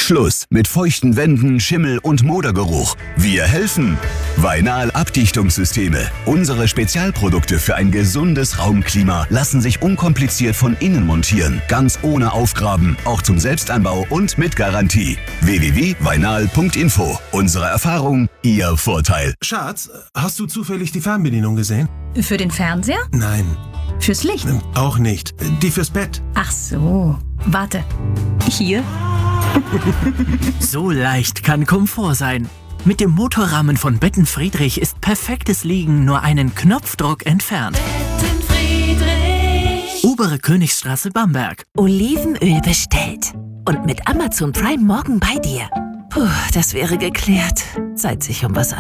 Schluss mit feuchten Wänden, Schimmel und Modergeruch. Wir helfen. Vainal Abdichtungssysteme. Unsere Spezialprodukte für ein gesundes Raumklima lassen sich unkompliziert von innen montieren. Ganz ohne Aufgraben. Auch zum Selbsteinbau und mit Garantie. www.vainal.info. Unsere Erfahrung, Ihr Vorteil. Schatz, hast du zufällig die Fernbedienung gesehen? Für den Fernseher? Nein. Fürs Licht? Auch nicht. Die fürs Bett. Ach so. Warte. Hier? So leicht kann Komfort sein. Mit dem Motorrahmen von Bettenfriedrich ist perfektes Liegen nur einen Knopfdruck entfernt. Bettenfriedrich. Obere Königsstraße, Bamberg. Olivenöl bestellt. Und mit Amazon Prime morgen bei dir. Puh, das wäre geklärt. Zeit, sich um was